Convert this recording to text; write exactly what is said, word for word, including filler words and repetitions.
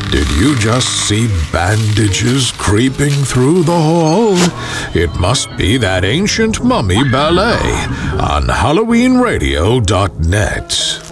Did you just see bandages creeping through the hall? It must be that ancient mummy ballet on Halloween Radio dot net.